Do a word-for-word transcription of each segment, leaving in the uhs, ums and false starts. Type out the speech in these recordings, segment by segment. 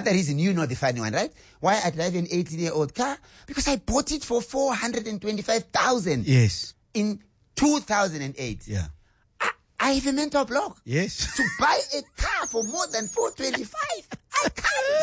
another reason, you know the funny one, right? Why I drive an eighteen-year-old car? Because I bought it for four hundred twenty-five thousand. Yes. In two thousand eight. Yeah. I, I have a mental block. Yes. To buy a car for more than four twenty-five. I can't.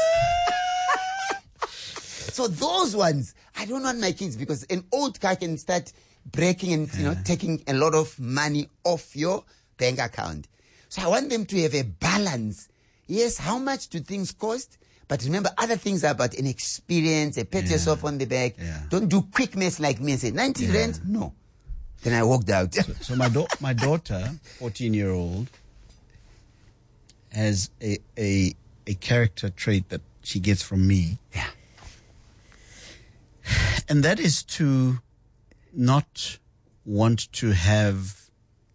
So those ones, I don't want my kids, because an old car can start breaking and, you know, taking a lot of money off your bank account. So I want them to have a balance. Yes, how much do things cost? But remember, other things are about an experience, a pat Yeah. yourself on the back. Yeah. Don't do quick mess like me and say, ninety Yeah. rand? No. Then I walked out. So, so my, do- my daughter, fourteen-year-old, has a, a, a character trait that she gets from me. Yeah. And that is to not want to have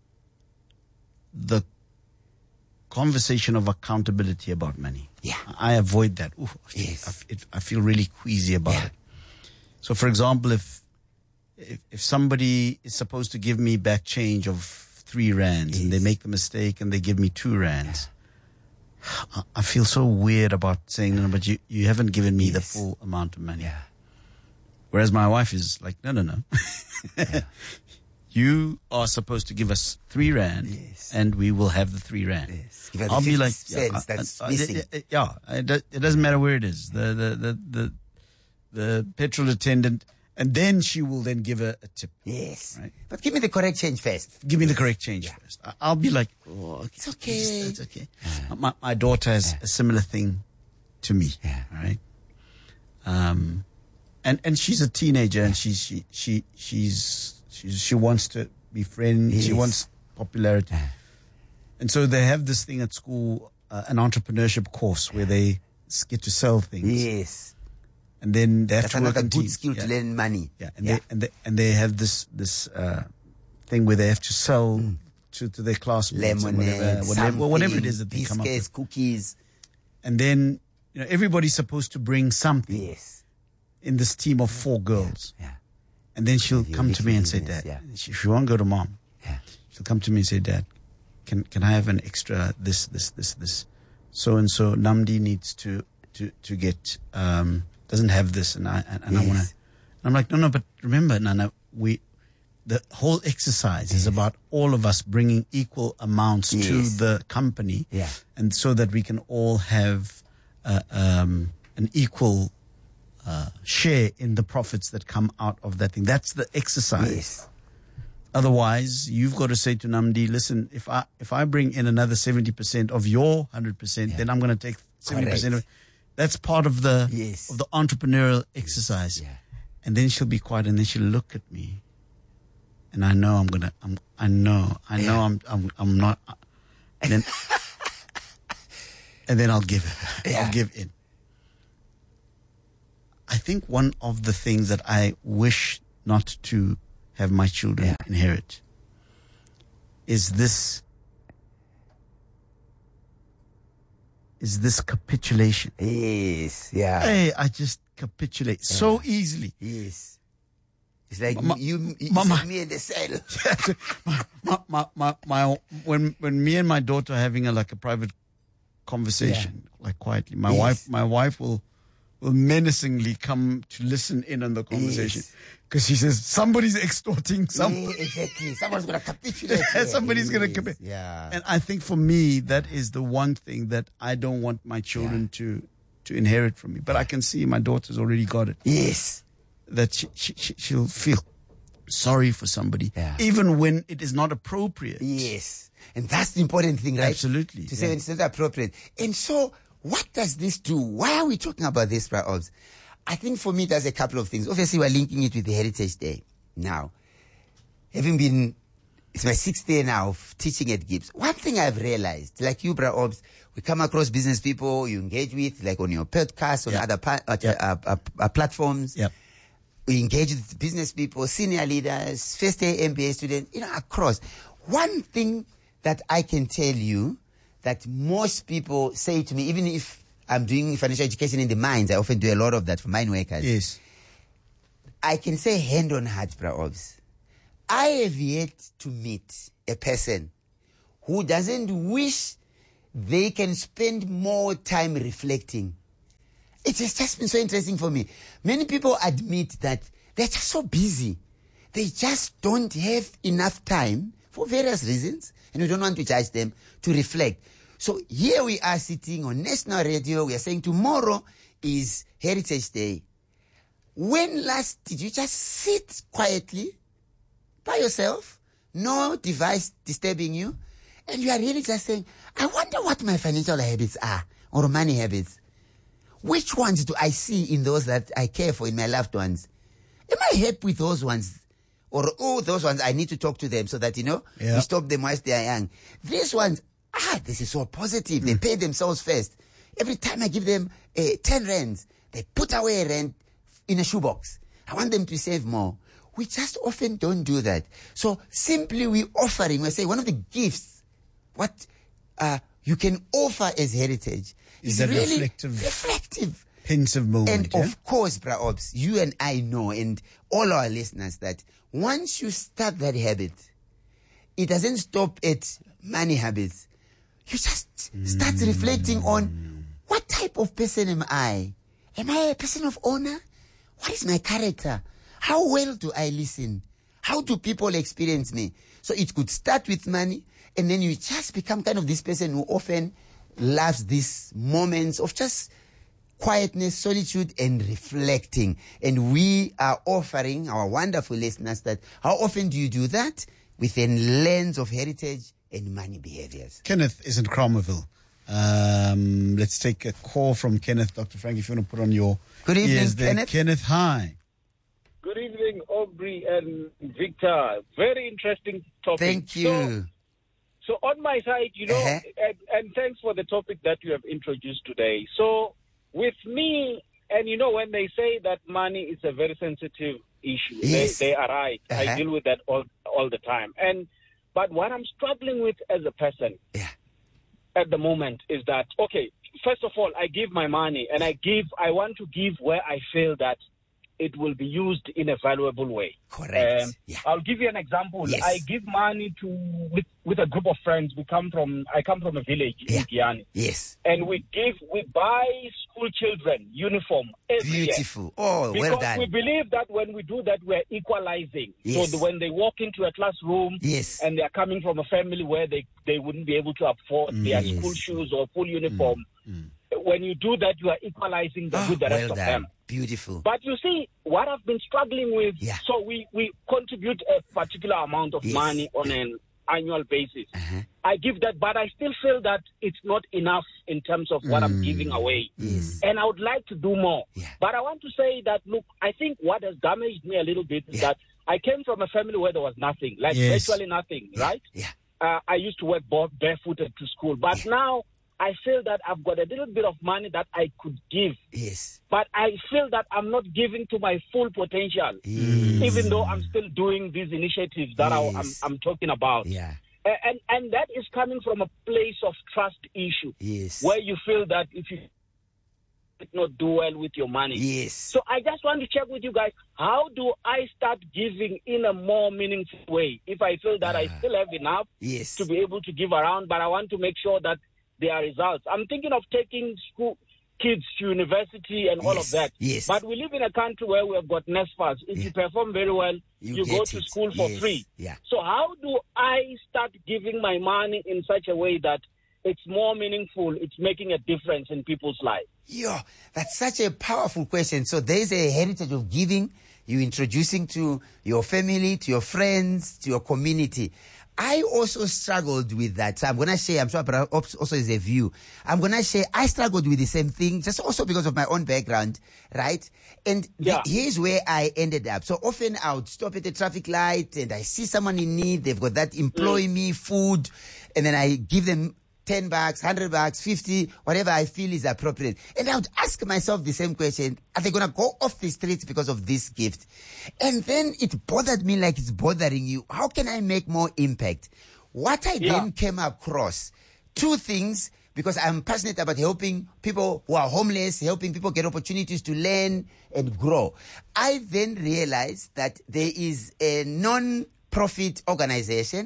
the conversation of accountability about money. Yeah. I avoid that. Ooh, Yes. I, it, I feel really queasy about Yeah. it. So, for example, if, if if somebody is supposed to give me back change of three rands and they Yes. make the mistake and they give me two rands, I, I feel so weird about saying, no, no, but you, you haven't given me the Yes. full amount of money. Yeah. Whereas my wife is like, no, no, no. You are supposed to give us three rand, Yes. and we will have the three rand. Yes. Give her the I'll be like, fifty yeah, cents I- that's I- I- missing. it- yeah, it, do- it doesn't matter where it is. The the the the, the petrol attendant, and then she will then give a, a tip. Yes. Right. But give me the correct change first. Give me the correct change first. I- I'll be like, oh, It's okay. It's, it's okay. My, my daughter has a similar thing to me. Yeah. Right. Um, and and she's a teenager, and she she she she's she she wants to be friends. She Yes. wants popularity, and so they have this thing at school, uh, an entrepreneurship course where they s- get to sell things, Yes. and then they have That's to work another in good teams. skill Yeah. to learn money. Yeah, and they and they and they have this this uh, thing where they have to sell to, to their classmates, and Lemonade, whatever, whatever, whatever it is that they come up biscuits, with. cookies. And then you know everybody's supposed to bring something Yes. in this team of four girls, Yeah. and then she'll Your come to me and say, business, "Dad, yeah. she, she won't go to mom. Yeah. She'll come to me and say, Dad, can can I have an extra this this this this so and so Namdi needs to to to get um doesn't have this, and I and, and I Yes. want to." I'm like, no, no, but remember, Nana, we the whole exercise is about all of us bringing equal amounts to Yes. the company, Yeah. and so that we can all have uh, um, an equal uh, share in the profits that come out of that thing. That's the exercise. Yes. Otherwise, you've got to say to Namdi, listen, if I if I bring in another seventy percent of your one hundred percent, Yeah. then I'm going to take seventy percent of it. Correct. That's part of the Yes. of the entrepreneurial exercise. Yeah. And then she'll be quiet, and then she'll look at me, and I know I'm gonna. I'm. I know. I know. Yeah. I'm. I'm. I'm not. And then, and then I'll give. Yeah. I'll give in. I think one of the things that I wish not to have my children Yeah. inherit is this. Is this capitulation? Yes. Yeah. Hey, I just capitulate so easily. Yes. It's like Ma- you, you Mama- said me in the cell. my, my, my, my, when when me and my daughter are having a like a private conversation, like quietly, my Yes. wife my wife will will menacingly come to listen in on the conversation Yes. because she says somebody's extorting some. Yeah, exactly. Someone's gonna capitulate. Yeah, somebody's gonna Yes. commit. Yeah. And I think for me that is the one thing that I don't want my children to to inherit from me. But I can see my daughter's already got it. Yes. That she, she, she she'll feel sorry for somebody, Yeah. even when it is not appropriate. Yes. And that's the important thing, right? Absolutely, To say yeah. when it's not appropriate. And so, what does this do? Why are we talking about this, Bra Obs? I think for me, there's a couple of things. Obviously, we're linking it with the Heritage Day. Now, having been, it's my sixth year now of teaching at Gibbs. One thing I've realized, like you, Bra Obs, we come across business people you engage with, like on your podcast, on Yeah. other pa- uh, Yeah. uh, uh, uh, platforms. Yep. We engage with business people, senior leaders, first year M B A students, you know, across. One thing that I can tell you that most people say to me, even if I'm doing financial education in the mines, I often do a lot of that for mine workers. Yes. I can say hand on heart, Bra Obs, I have yet to meet a person who doesn't wish they can spend more time reflecting it has just been so interesting for me. Many people admit that they're just so busy. They just don't have enough time for various reasons, and we don't want to judge them, to reflect. So here we are sitting on national radio. We are saying tomorrow is Heritage Day. When last did you just sit quietly by yourself, no device disturbing you, and you are really just saying, I wonder what my financial habits are, or money habits. Which ones do I see in those that I care for, in my loved ones? Am I happy with those ones? Or, oh, those ones, I need to talk to them so that, you know, yeah. we stop them whilst they are young. These ones, ah, this is so positive. Mm. They pay themselves first. Every time I give them uh, ten rands, they put away a rand in a shoebox. I want them to save more. We just often don't do that. So simply we offering, we say one of the gifts, what uh, you can offer as heritage is, is that really reflective. reflective. Pensive moment. And yeah? of course, Bra Ops, you and I know, and all our listeners, that once you start that habit, it doesn't stop at money habits. You just start mm. reflecting on, what type of person am I? Am I a person of honor? What is my character? How well do I listen? How do people experience me? So it could start with money, and then you just become kind of this person who often loves these moments of just quietness, solitude, and reflecting. And we are offering our wonderful listeners that, how often do you do that? Within lens of heritage and money behaviors. Kenneth is in Cromerville. Um, let's take a call from Kenneth. Doctor Frank, if you want to put on your Good evening, ears there. Kenneth. Kenneth, hi. Good evening, Aubrey and Victor. Very interesting topic. Thank you. So, so on my side, you know, uh-huh. and, and thanks for the topic that you have introduced today. So with me, and you know, when they say that money is a very sensitive issue, yes. they, they are right. Uh-huh. I deal with that all all the time. And but what I'm struggling with as a person yeah. at the moment is that, okay, first of all, I give my money, and I give. I want to give where I feel that it will be used in a valuable way. Correct. Um, yeah. I'll give you an example. Yes. I give money to with, with a group of friends. We come from. I come from a village yeah. in Guyana. Yes. And we give. We buy school children uniform every Beautiful. year. Oh, because well done. we believe that when we do that, we're equalizing. Yes. So the, when they walk into a classroom, yes. and they are coming from a family where they, they wouldn't be able to afford mm, their yes. school shoes or full uniform, mm, mm. when you do that, you are equalizing the, oh, with the rest well of done. them. Beautiful. But you see, what I've been struggling with, yeah. so we, we contribute a particular amount of yes. money on an annual basis. Uh-huh. I give that, but I still feel that it's not enough in terms of what mm. I'm giving away. Yes. And I would like to do more. Yeah. But I want to say that, look, I think what has damaged me a little bit is yeah. that I came from a family where there was nothing, like yes. virtually nothing, yeah. right? Yeah. Uh, I used to work barefooted to school. But yeah. now I feel that I've got a little bit of money that I could give. Yes. But I feel that I'm not giving to my full potential, yes. even though I'm still doing these initiatives that yes. I, I'm, I'm talking about. Yeah. Uh, and, and that is coming from a place of trust issue, yes. where you feel that if you did not do well with your money. Yes. So I just want to check with you guys, how do I start giving in a more meaningful way? If I feel that uh, I still have enough yes. to be able to give around, but I want to make sure that there are results. I'm thinking of taking school kids to university and all yes. of that. Yes. But we live in a country where we have got NSFAS. If yeah. you perform very well, you, you go to it. school for yes. free. Yeah. So how do I start giving my money in such a way that it's more meaningful, it's making a difference in people's lives? Yeah, that's such a powerful question. So there's a heritage of giving you're introducing to your family, to your friends, to your community. I also struggled with that. So I'm going to share, I'm sure also is a view. I'm going to share, I struggled with the same thing, just also because of my own background, right? And yeah. the, here's where I ended up. So often I would stop at a traffic light and I see someone in need. They've got that employ mm. me food. And then I give them ten bucks, one hundred bucks, fifty, whatever I feel is appropriate. And I would ask myself the same question. Are they going to go off the streets because of this gift? And then it bothered me like it's bothering you. How can I make more impact? What I yeah. then came across, two things, because I'm passionate about helping people who are homeless, helping people get opportunities to learn and grow. I then realized that there is a non-profit organization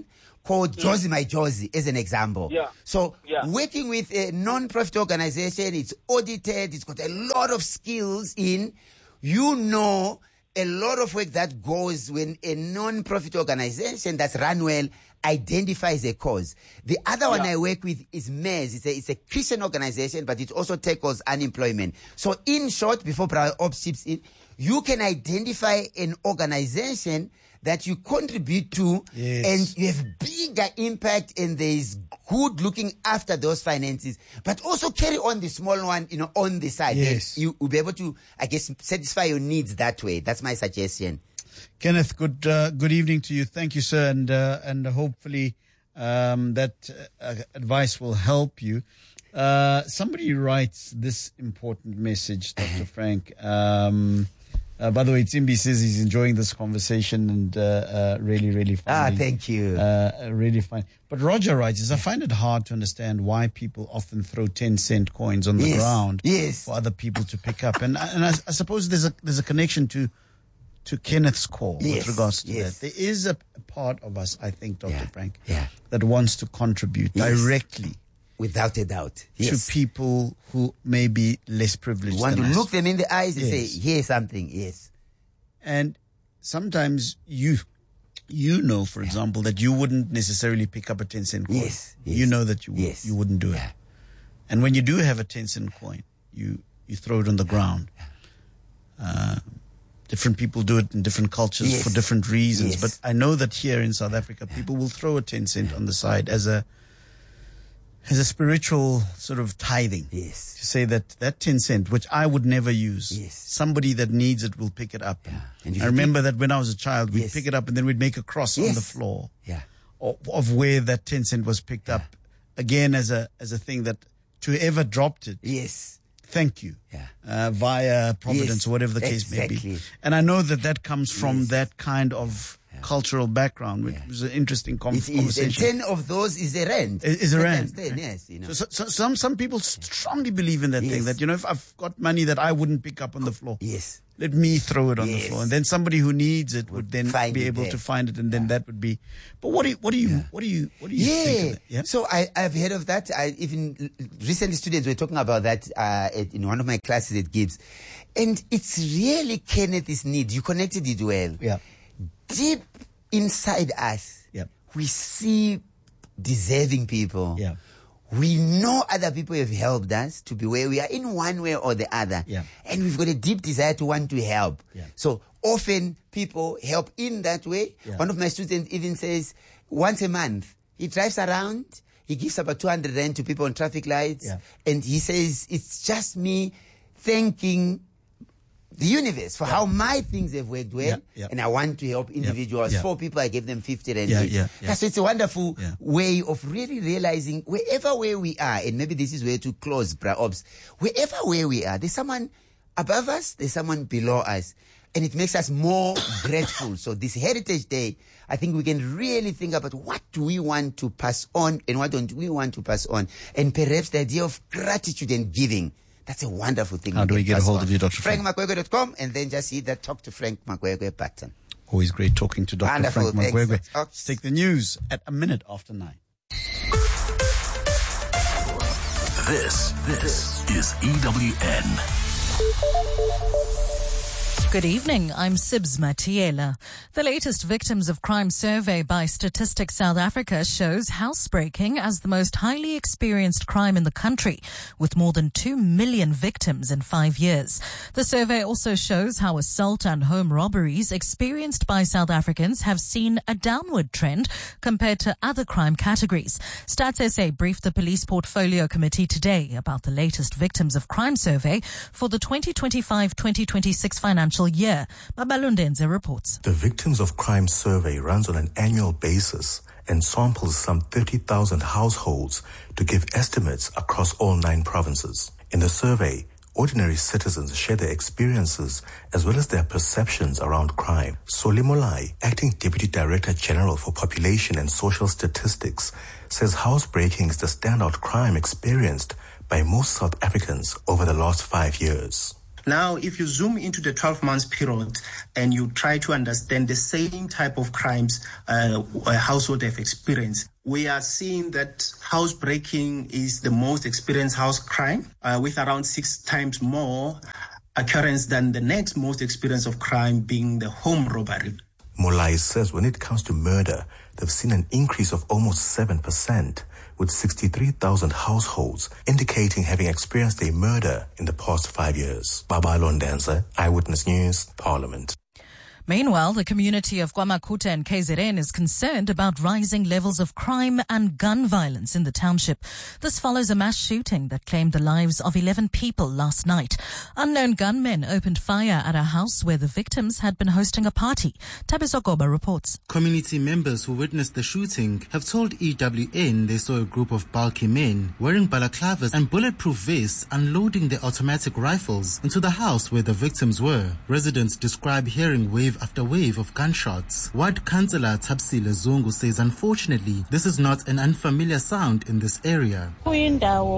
called Josie My Josie as an example. Yeah. So Yeah. working with a non-profit organization, it's audited, it's got a lot of skills in, you know, a lot of work that goes when a non-profit organization that's run well identifies a cause. The other one Yeah. I work with is M A S. It's a, it's a Christian organization, but it also tackles unemployment. So in short, before Brother Ops chips in, you can identify an organization that you contribute to, Yes. and you have bigger impact, and there is good looking after those finances, but also carry on the small one, you know, on the side. Yes. Then you will be able to, I guess, satisfy your needs that way. That's my suggestion. Kenneth, good uh, good evening to you. Thank you, sir, and uh, and hopefully um, that uh, advice will help you. Uh, somebody writes this important message, Doctor Frank. Um, uh, by the way, Timbi says he's enjoying this conversation and uh, uh, really, really Ah, finding, thank you. Uh, really fine. But Roger writes, is I find it hard to understand why people often throw ten cent coins on the Yes, ground yes. for other people to pick up, and and I, I suppose there's a there's a connection to. to Kenneth's call Yes, with regards to yes. that. There is a, a part of us, I think, Doctor Yeah, Frank, yeah. that wants to contribute Yes. directly Without a doubt. Yes. to people who may be less privileged You want to than us. look them in the eyes and Yes. say, here's something. Yes. And sometimes you you know, for example, that you wouldn't necessarily pick up a ten cent coin. Yes, yes. You know that you, Yes. you wouldn't do it. Yeah. And when you do have a ten cent coin, you, you throw it on the ground. Uh, different people do it in different cultures Yes. for different reasons. Yes. But I know that here in South Africa, people will throw a ten cent on the side as a as a spiritual sort of tithing. Yes. To say that that ten cent, which I would never use, Yes. somebody that needs it will pick it up. And if I you remember that when I was a child, we'd Yes. pick it up and then we'd make a cross on Yes. the floor Yeah. of, of where that ten cent was picked up. Again, as a as a thing that to whoever dropped it, Yes. thank you, Yeah. uh, via Providence Yes, or whatever the case may exactly. be. And I know that that comes from Yes. that kind of cultural background, which was an interesting com- It is. And conversation. ten of those is a rand. Is- is a ten rand. times ten, yes. You know. So, so, so some some people strongly believe in that thing, Yes. that, you know, if I've got money that I wouldn't pick up on the floor, Yes. let me throw it on the Yes. floor, and then somebody who needs it would then find be it able there. to find it, and then that would be. But what do you, what do you what do you what do you think of Yeah. that? Yeah. So I, I've heard of that. I even recently students were talking about that uh, at, in one of my classes at Gibbs. And it's really Kenneth's need. You connected it well. Yeah. Deep inside us, Yeah. we see deserving people. Yeah. We know other people have helped us to be where we are in one way or the other. Yeah. And we've got a deep desire to want to help. Yeah. So often people help in that way. Yeah. One of my students even says once a month, he drives around, he gives about two hundred rand to people on traffic lights. Yeah. And he says, it's just me thanking the universe for how my things have worked well. Yeah, yeah. And I want to help individuals. yeah. Four people, I gave them fifty rand. Yeah, each. yeah, yeah. So it's a wonderful Yeah. way of really realizing wherever where we are, and maybe this is where to close, Bra Ops, wherever where we are, there's someone above us, there's someone below us. And it makes us more grateful. So this Heritage Day, I think we can really think about what do we want to pass on and what don't we want to pass on. And perhaps the idea of gratitude and giving. That's a wonderful thing. How do we can get a pass hold on. of you, Doctor Frank? frank makwegwe dot com, and then just hit that Talk to Frank Makwegwe button. Always great talking to Doctor Wonderful, Frank thanks. Makwegwe. Okay. Let's take the news at a minute after nine. This, this is E W N. Good evening, I'm Sibs Matiela. The latest Victims of Crime survey by Statistics South Africa shows housebreaking as the most highly experienced crime in the country, with more than two million victims in five years. The survey also shows how assault and home robberies experienced by South Africans have seen a downward trend compared to other crime categories. Stats S A briefed the Police Portfolio Committee today about the latest Victims of Crime survey for the twenty twenty-five twenty twenty-six financial year. Babalundenze reports. The Victims of Crime survey runs on an annual basis and samples some thirty thousand households to give estimates across all nine provinces. In the survey, ordinary citizens share their experiences as well as their perceptions around crime. Soli Molai, Acting Deputy Director General for Population and Social Statistics, says housebreaking is the standout crime experienced by most South Africans over the last five years. Now, if you zoom into the twelve months period and you try to understand the same type of crimes uh, a household have experienced, we are seeing that housebreaking is the most experienced house crime, uh, with around six times more occurrence than the next most experience of crime being the home robbery. Molai says when it comes to murder, they've seen an increase of almost seven percent, with sixty-three thousand households indicating having experienced a murder in the past five years. Baba Londenza, Eyewitness News, Parliament. Meanwhile, the community of KwaMakhutha and K Z N is concerned about rising levels of crime and gun violence in the township. This follows a mass shooting that claimed the lives of eleven people last night. Unknown gunmen opened fire at a house where the victims had been hosting a party. Tabiso Goba reports. Community members who witnessed the shooting have told E W N they saw a group of bulky men wearing balaclavas and bulletproof vests unloading their automatic rifles into the house where the victims were. Residents describe hearing wave after wave of gunshots. Ward Councillor Tapsile Zungu says unfortunately this is not an unfamiliar sound in this area. This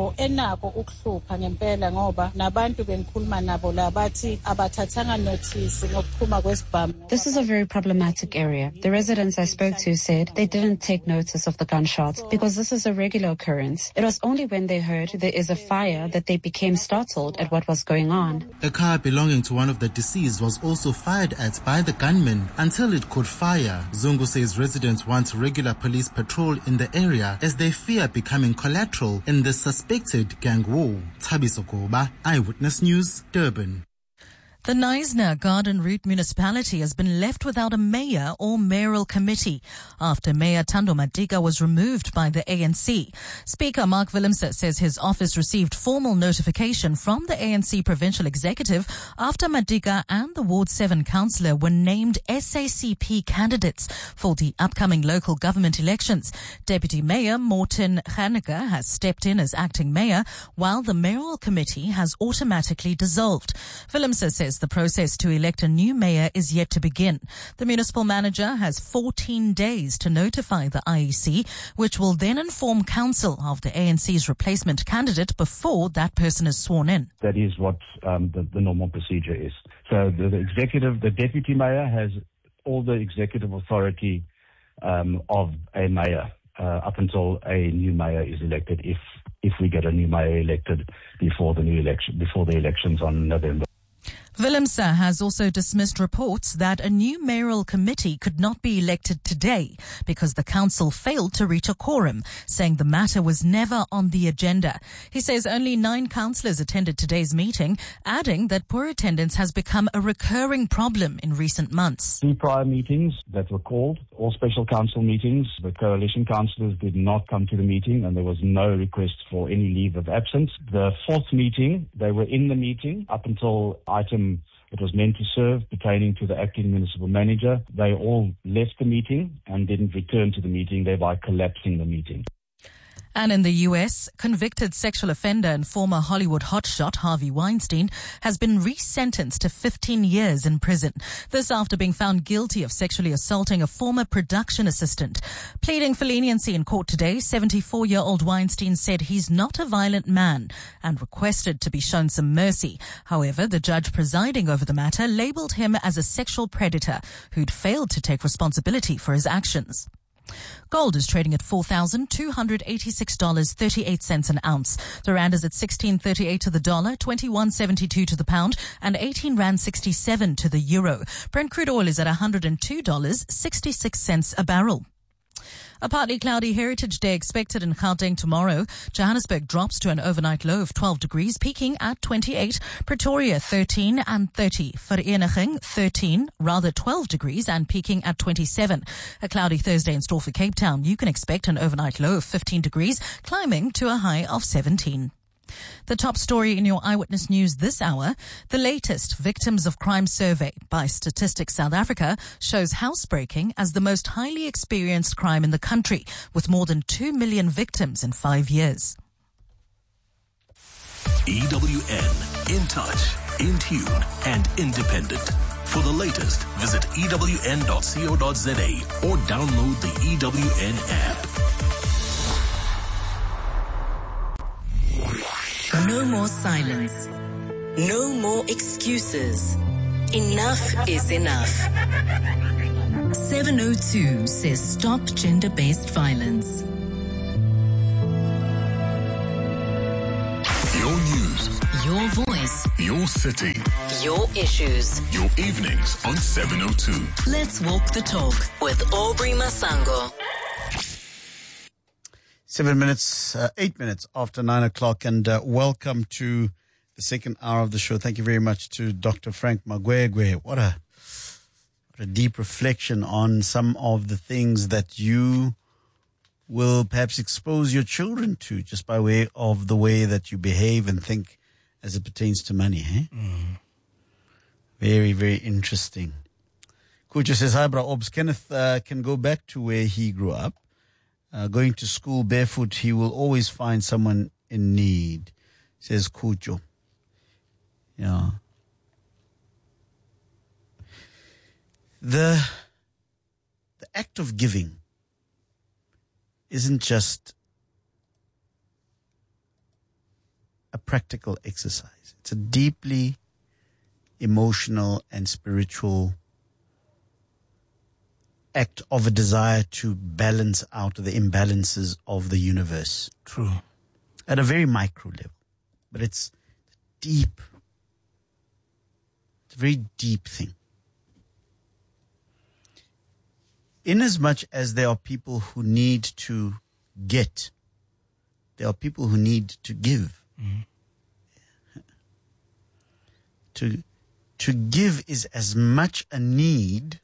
is a very problematic area. The residents I spoke to said they didn't take notice of the gunshots because this is a regular occurrence. It was only when they heard there is a fire that they became startled at what was going on. A car belonging to one of the deceased was also fired at by the gunmen until it caught fire. Zungu says residents want regular police patrol in the area as they fear becoming collateral in the suspected gang war. Tabiso Goba, Eyewitness News, Durban. The Knysna Garden Route municipality has been left without a mayor or mayoral committee after Mayor Thando Madika was removed by the A N C. Speaker Mark Willemse says his office received formal notification from the A N C provincial executive after Madika and the Ward seven councillor were named S A C P candidates for the upcoming local government elections. Deputy Mayor Morten Ganneke has stepped in as acting mayor while the mayoral committee has automatically dissolved. Willemse says the process to elect a new mayor is yet to begin. The municipal manager has fourteen days to notify the I E C, which will then inform council of the A N C's replacement candidate before that person is sworn in. That is what um, the, the normal procedure is. So the, the executive, the deputy mayor has all the executive authority um, of a mayor uh, up until a new mayor is elected, if if we get a new mayor elected before the new election, before the elections on November. Willemse has also dismissed reports that a new mayoral committee could not be elected today because the council failed to reach a quorum, saying the matter was never on the agenda. He says only nine councillors attended today's meeting, adding that poor attendance has become a recurring problem in recent months. Three prior meetings that were called, all special council meetings, the coalition councillors did not come to the meeting and there was no request for any leave of absence. The fourth meeting, they were in the meeting up until item it was meant to serve pertaining to the acting municipal manager. They all left the meeting and didn't return to the meeting, thereby collapsing the meeting. And in the U S, convicted sexual offender and former Hollywood hotshot Harvey Weinstein has been resentenced to fifteen years in prison. This after being found guilty of sexually assaulting a former production assistant. Pleading for leniency in court today, seventy-four-year-old Weinstein said he's not a violent man and requested to be shown some mercy. However, the judge presiding over the matter labeled him as a sexual predator who'd failed to take responsibility for his actions. Gold is trading at four thousand two hundred eighty-six dollars and thirty-eight cents an ounce. The rand is at sixteen thirty-eight to the dollar, twenty-one seventy-two to the pound, and eighteen rand sixty-seven to the euro. Brent crude oil is at one hundred two dollars and sixty-six cents a barrel. A partly cloudy Heritage Day expected in Gauteng tomorrow. Johannesburg drops to an overnight low of twelve degrees, peaking at twenty-eight. Pretoria thirteen and thirty. Vereniging thirteen, rather twelve degrees and peaking at twenty-seven. A cloudy Thursday in store for Cape Town. You can expect an overnight low of fifteen degrees, climbing to a high of seventeen. The top story in your Eyewitness News this hour, the latest Victims of Crime survey by Statistics South Africa shows housebreaking as the most highly experienced crime in the country, with more than two million victims in five years. E W N, in touch, in tune, and independent. For the latest, visit E W N dot co dot za or download the E W N app. No more silence. No more excuses. Enough is enough. seven oh two says stop gender-based violence. Your news, Your voice, your city, your issues. your evenings on seven oh two. Let's walk the talk with Aubrey Masango. Seven minutes, uh, eight minutes after nine o'clock, and uh, welcome to the second hour of the show. Thank you very much to Doctor Frank Magwegwe. What a, what a deep reflection on some of the things that you will perhaps expose your children to just by way of the way that you behave and think as it pertains to money. Eh? Mm. Very, very interesting. Kucha says, hi, bra Obs. Kenneth uh, can go back to where he grew up. Uh, going to school barefoot, he will always find someone in need, says Kucho. Yeah. The, the act of giving isn't just a practical exercise. It's a deeply emotional and spiritual act of a desire to balance out the imbalances of the universe. True. At a very micro level. But it's deep. It's a very deep thing. Inasmuch as there are people who need to get, there are people who need to give. Mm-hmm. To, to give is as much a need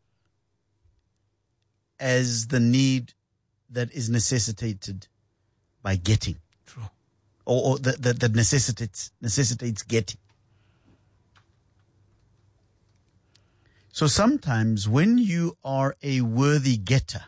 as the need that is necessitated by getting. True. Or, or that, that, that necessitates, necessitates getting. So sometimes when you are a worthy getter,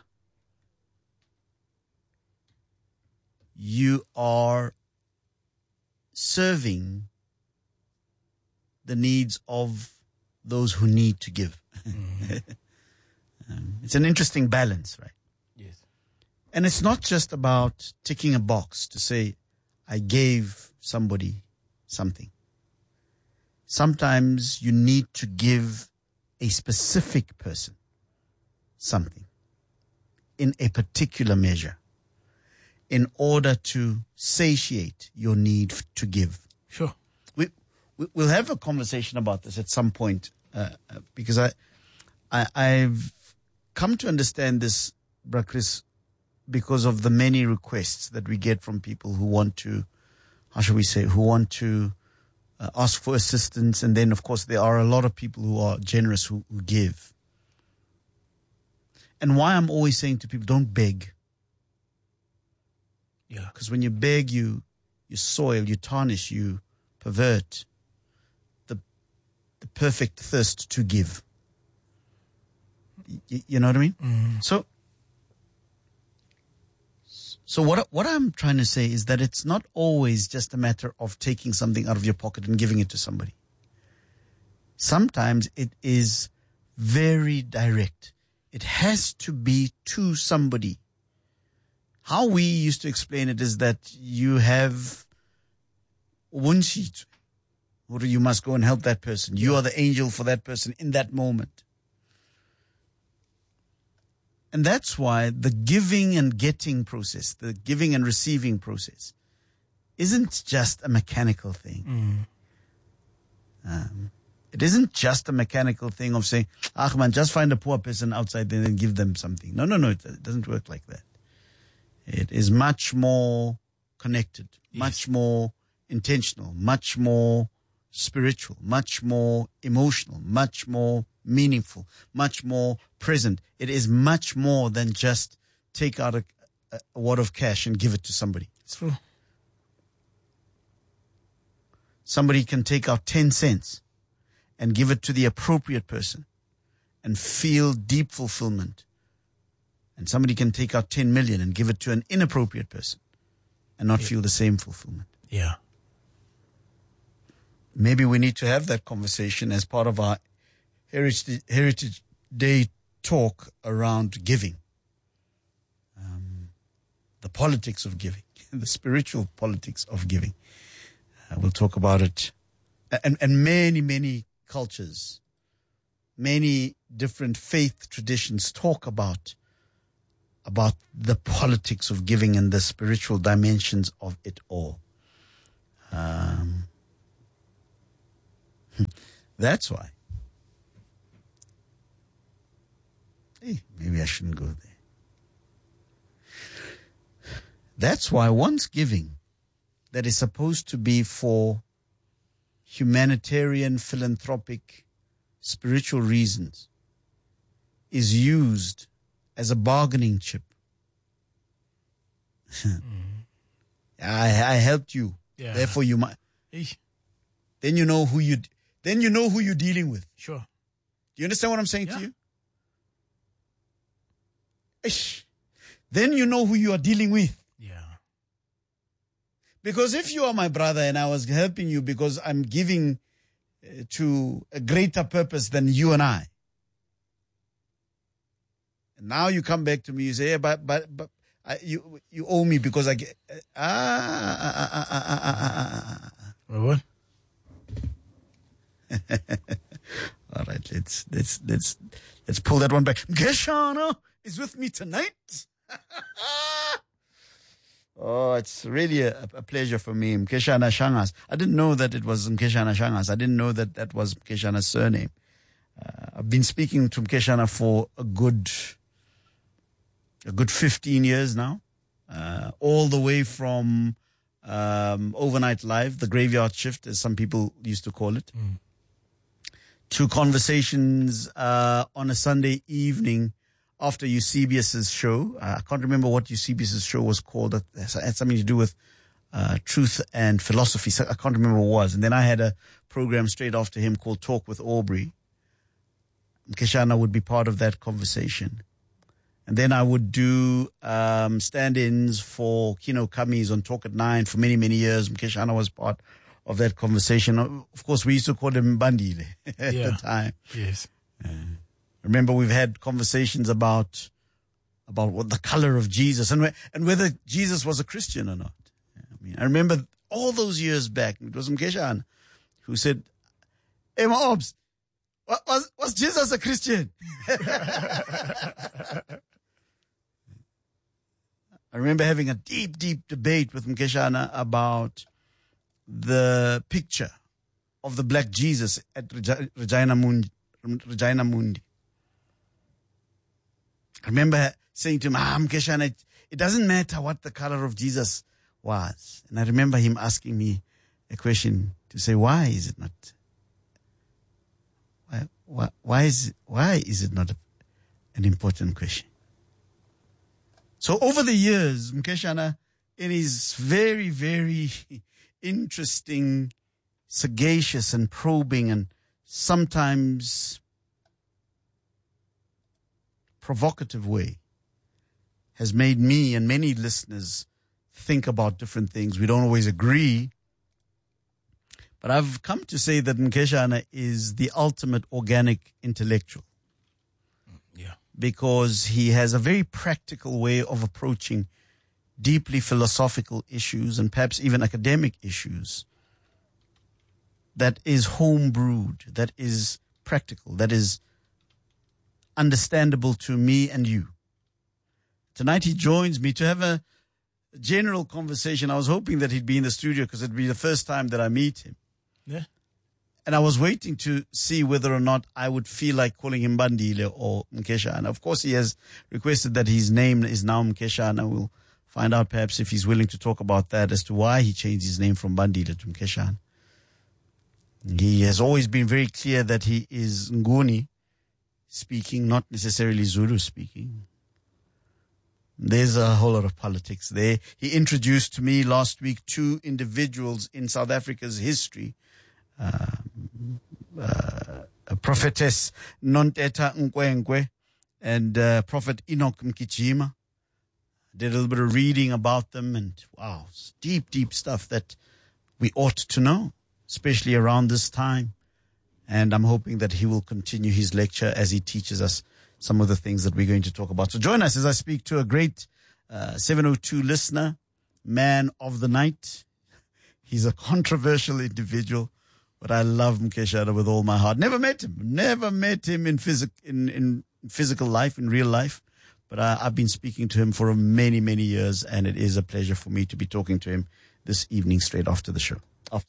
you are serving the needs of those who need to give. Mm-hmm. um, it's an interesting balance, right? Yes. And it's not just about ticking a box to say, I gave somebody something. Sometimes you need to give a specific person something in a particular measure in order to satiate your need to give. Sure. We, we we'll have a conversation about this at some point uh, uh, because I, I I've come to understand this, Bra Chris, because of the many requests that we get from people who want to, how shall we say, who want to Uh, ask for assistance, and then of course there are a lot of people who are generous who, who give. And why I'm always saying to people, don't beg. Yeah. Because when you beg, you you soil, you tarnish, you pervert the the perfect thirst to give. Y- you know what I mean? Mm. So So what what I'm trying to say is that it's not always just a matter of taking something out of your pocket and giving it to somebody. Sometimes it is very direct. It has to be to somebody. How we used to explain it is that you have one sheet, or you must go and help that person. You are the angel for that person in that moment. And that's why the giving and getting process, the giving and receiving process, isn't just a mechanical thing. Mm. Um, it isn't just a mechanical thing of saying, ah man, just find a poor person outside there and give them something. No, no, no, it, it doesn't work like that. It is much more connected, yes. much more intentional, much more spiritual, much more emotional, much more meaningful, much more present. It is much more than just take out a, a wad of cash and give it to somebody. It's true. Somebody can take out ten cents and give it to the appropriate person and feel deep fulfillment. And somebody can take out ten million and give it to an inappropriate person and not yeah. feel the same fulfillment. Yeah. Maybe we need to have that conversation as part of our Heritage, Heritage Day talk around giving. Um, the politics of giving, the spiritual politics of giving. Uh, we'll talk about it and, and many, many cultures, many different faith traditions talk about, about the politics of giving and the spiritual dimensions of it all. Um, that's why. Hey, maybe I shouldn't go there. That's why once giving that is supposed to be for humanitarian, philanthropic, spiritual reasons is used as a bargaining chip. mm-hmm. I, I helped you, yeah. Therefore you might. Eesh. Then you know who you. Then you know who you're dealing with. Sure. Do you understand what I'm saying yeah. to you? Eesh. Then you know who you are dealing with. Yeah. Because if you are my brother and I was helping you because I'm giving uh, to a greater purpose than you and I. And now you come back to me, you say, yeah, but, but, but I, you, you owe me because I get, uh, ah, ah, ah, ah, ah, ah, ah, ah. What? All right, let's, let's, let's, let's pull that one back. Mkeshana is with me tonight. Oh, it's really a, a pleasure for me. Mkeshana Shangas. I didn't know that it was Mkeshana Shangas. I didn't know that that was Mkeshana's surname. Uh, I've been speaking to Mkeshana for a good, a good fifteen years now. Uh, all the way from um, Overnight Live, the graveyard shift, as some people used to call it, mm. to conversations uh, on a Sunday evening after Eusebius's show. Uh, I can't remember what Eusebius's show was called. It had something to do with uh, truth and philosophy. So I can't remember what it was. And then I had a program straight after him called Talk with Aubrey. Mkeshana would be part of that conversation. And then I would do um, stand-ins for Kino Kamis on Talk at Nine for many, many years. Mkeshana was part of that conversation. Of course, we used to call him Bandile at yeah. the time. Yes. Uh, Remember, we've had conversations about about what the color of Jesus and and whether Jesus was a Christian or not. I mean, I remember all those years back, it was Mkeshana who said, "Hey, my Obs, was was Jesus a Christian?" I remember having a deep, deep debate with Mkeshana about the picture of the black Jesus at Regina Mundi. Regina Mundi. I remember saying to him, ah, Mkeshana, it, it doesn't matter what the color of Jesus was. And I remember him asking me a question to say, why is it not? Why, why, why is it, why is it not a, an important question? So over the years, Mkeshana, in his very, very interesting, sagacious and probing and sometimes provocative way, has made me and many listeners think about different things. We don't always agree, but I've come to say that Mkeshana is the ultimate organic intellectual. Yeah. Because he has a very practical way of approaching deeply philosophical issues and perhaps even academic issues that is homebrewed, that is practical, that is understandable to me and you. Tonight he joins me to have a general conversation. I was hoping that he'd be in the studio because it'd be the first time that I meet him. Yeah. And I was waiting to see whether or not I would feel like calling him Bandile or Mkeshana. Of course, he has requested that his name is now Mkeshana. We'll find out perhaps if he's willing to talk about that as to why he changed his name from Bandile to Mkeshana. He has always been very clear that he is Nguni speaking, not necessarily Zulu speaking. There's a whole lot of politics there. He introduced to me last week two individuals in South Africa's history. Uh, uh, Prophetess Nonteta Nkwenkwe and uh, Prophet Enoch Mkijima. Did a little bit of reading about them and wow, it's deep, deep stuff that we ought to know, especially around this time. And I'm hoping that he will continue his lecture as he teaches us some of the things that we're going to talk about. So join us as I speak to a great uh, seven oh two listener, man of the night. He's a controversial individual But I love Mkeshana with all my heart. Never met him. Never met him in, physic, in, in physical life, in real life. But I, I've been speaking to him for many, many years, and it is a pleasure for me to be talking to him this evening straight after the show. After.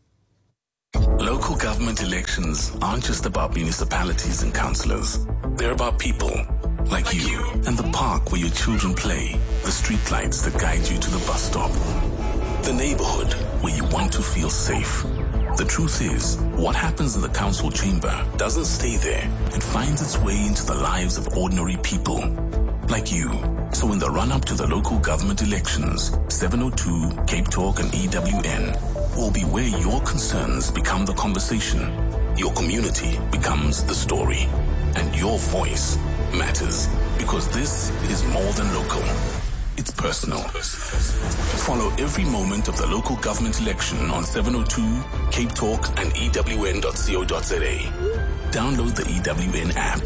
Local government elections aren't just about municipalities and councillors. They're about people like you and the park where your children play, the street lights that guide you to the bus stop, the neighborhood where you want to feel safe. The truth is, what happens in the council chamber doesn't stay there. It finds its way into the lives of ordinary people like you. So in the run-up to the local government elections, seven oh two, Cape Talk and E W N will be where your concerns become the conversation, your community becomes the story, and your voice matters, because this is more than local. It's personal. Follow every moment of the local government election on seven oh two, Cape Talk and E W N dot co dot za. Download the E W N app.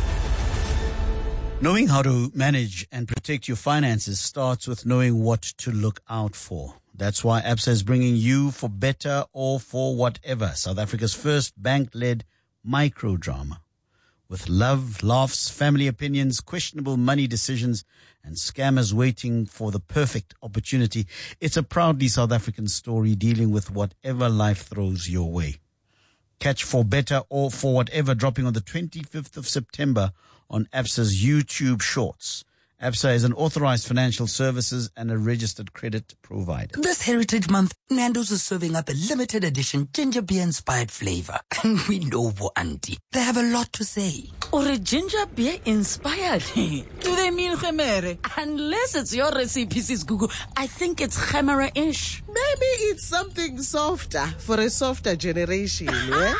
Knowing how to manage and protect your finances starts with knowing what to look out for. That's why Absa is bringing you For Better or For Whatever, South Africa's first bank-led micro-drama. With love, laughs, family opinions, questionable money decisions, and scammers waiting for the perfect opportunity, it's a proudly South African story dealing with whatever life throws your way. Catch For Better or For Whatever dropping on the twenty-fifth of September on Absa's YouTube Shorts. Absa is an authorized financial services and a registered credit provider. This Heritage Month, Nando's is serving up a limited edition ginger beer inspired flavor. And we know for auntie, they have a lot to say. Or a ginger beer inspired? Do they mean gemere? Unless it's your recipe, Sis Gugu, I think it's gemere-ish. Maybe it's something softer for a softer generation, yeah?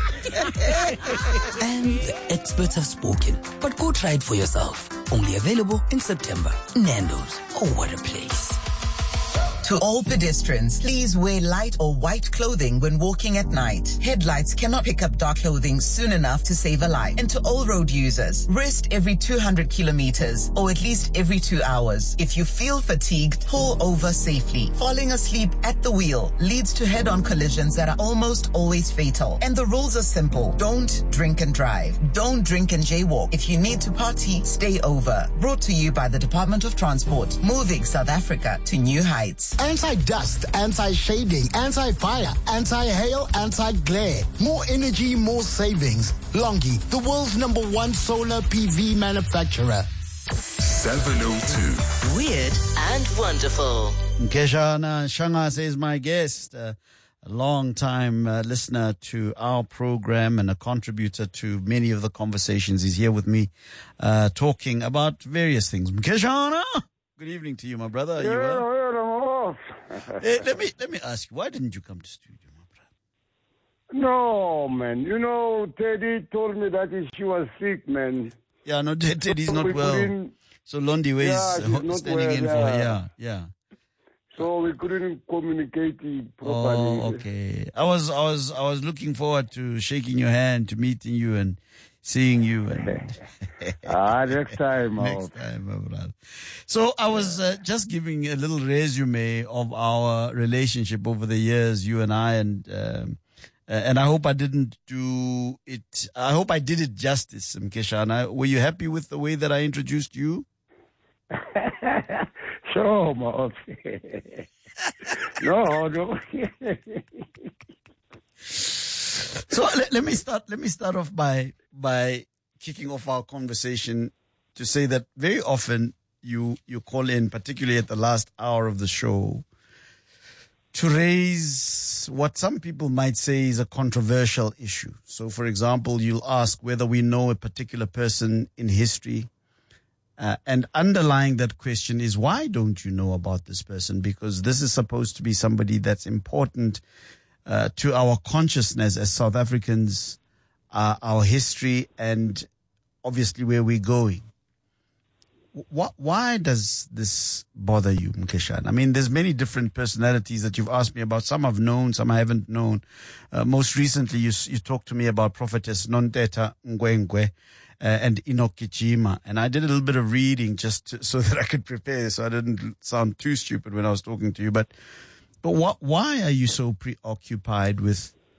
And the experts have spoken, but go try it for yourself. Only available in September. Nando's. Oh, what a place. To all pedestrians, please wear light or white clothing when walking at night. Headlights cannot pick up dark clothing soon enough to save a life. And to all road users, rest every two hundred kilometers or at least every two hours. If you feel fatigued, pull over safely. Falling asleep at the wheel leads to head-on collisions that are almost always fatal. And the rules are simple. Don't drink and drive. Don't drink and jaywalk. If you need to party, stay over. Brought to you by the Department of Transport, moving South Africa to new heights. Anti-dust, anti-shading, anti-fire, anti-hail, anti-glare. More energy, more savings. Longi, the world's number one solar P V manufacturer. seven oh two. Weird and wonderful. Mkeshana Shangas is my guest, uh, a long-time uh, listener to our program and a contributor to many of the conversations. He's here with me uh, talking about various things. Mkeshana, good evening to you, my brother. Are you well? Hey, let me let me ask you, why didn't you come to studio, my brother? No, man. You know, Teddy told me that she was sick, man. Yeah, no, Teddy's So not we well. couldn't- So Londi Way Yeah, is she's uh, not standing well, in for her. yeah. Yeah, yeah. So we couldn't communicate properly. Oh, okay. I was I was I was looking forward to shaking your hand, to meeting you and seeing you. And ah, next time. Next time, my brother. So I was uh, just giving a little resume of our relationship over the years, you and I, and um, uh, and I hope I didn't do it. I hope I did it justice, Mkeshana. Were you happy with the way that I introduced you? Sure, Mom. no, no. So let, let me start. Let me start off by by kicking off our conversation to say that very often you you call in, particularly at the last hour of the show, to raise what some people might say is a controversial issue. So, for example, you'll ask whether we know a particular person in history. Uh, and underlying that question is, why don't you know about this person? Because this is supposed to be somebody that's important uh, to our consciousness as South Africans, uh, our history, and obviously where we're going. Wh- why does this bother you, Mkeshana? I mean, there's many different personalities that you've asked me about. Some I've known, some I haven't known. Uh, most recently, you, you talked to me about Prophetess Nonteta Ngwengwe. Uh, and Enoch Kichima. And I did a little bit of reading just to, so that I could prepare, so I didn't sound too stupid when I was talking to you. But, but what, why are you so preoccupied with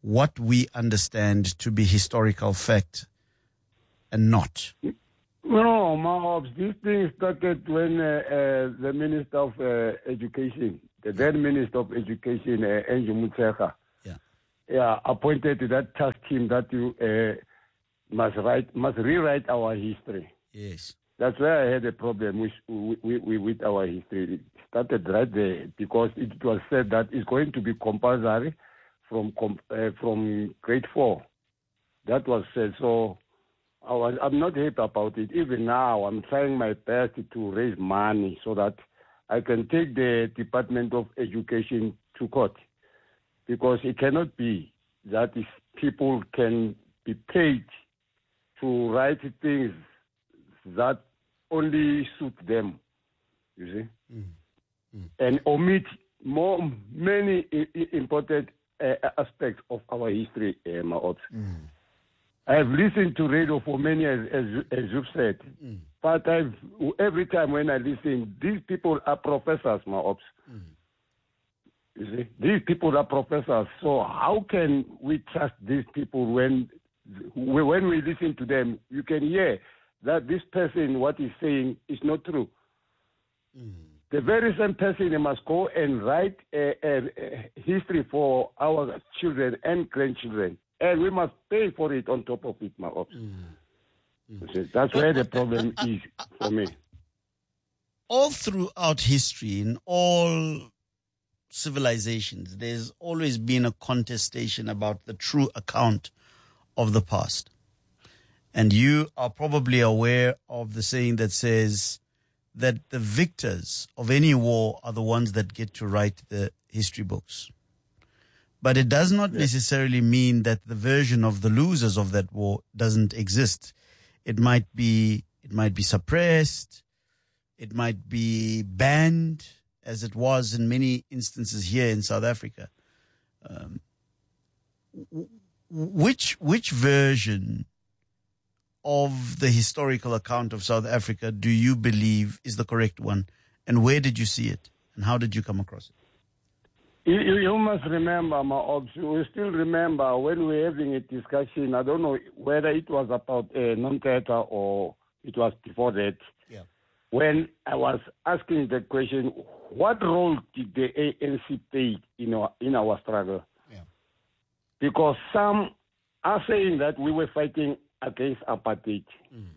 what we understand to be historical fact and not? No, Mahomes, this thing started when uh, uh, the Minister of uh, Education, the then Minister of Education, uh, Andrew Mutshekga, yeah. yeah, appointed that task team that you uh, must write, must rewrite our history. Yes. That's where I had a problem with, with, with, with our history. It started right there because it was said that it's going to be compulsory from uh, from grade four. That was said. So I was, I'm not happy about it. Even now, I'm trying my best to raise money so that I can take the Department of Education to court. Because it cannot be that if people can be paid to write things that only suit them, you see, mm. Mm. and omit more many I- I important uh, aspects of our history, uh, Maops. Mm. I've listened to radio for many years, as, as you've said, mm. but I've, every time when I listen, these people are professors, Maops. Mm. You see, these people are professors. So how can we trust these people when, when we listen to them? You can hear that this person, what he's saying, is not true. Mm. The very same person must go and write a, a, a history for our children and grandchildren, and we must pay for it on top of it, my ops. Mm. Mm. That's where the problem is for me. All throughout history, in all civilizations, there's always been a contestation about the true account of the past. And you are probably aware of the saying that says that the victors of any war are the ones that get to write the history books. But it does not yes. necessarily mean that the version of the losers of that war doesn't exist. It might be, it might be suppressed. It might be banned, as it was in many instances here in South Africa. Um, which, which version of the historical account of South Africa do you believe is the correct one? And where did you see it? And how did you come across it? You, you must remember, my obs, we still remember when we were having a discussion, I don't know whether it was about uh, non-theater or it was before that, yeah. when I was asking the question, what role did the A N C play in our, in our struggle? Yeah. Because some are saying that we were fighting against apartheid. Mm.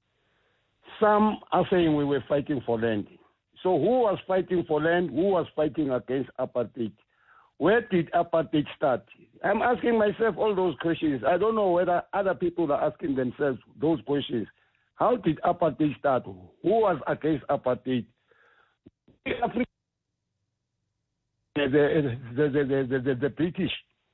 Some are saying we were fighting for land. So who was fighting for land? Who was fighting against apartheid? Where did apartheid start? I'm asking myself all those questions. I don't know whether other people are asking themselves those questions. How did apartheid start? Who was against apartheid? The, the, the, the, the, the, the British.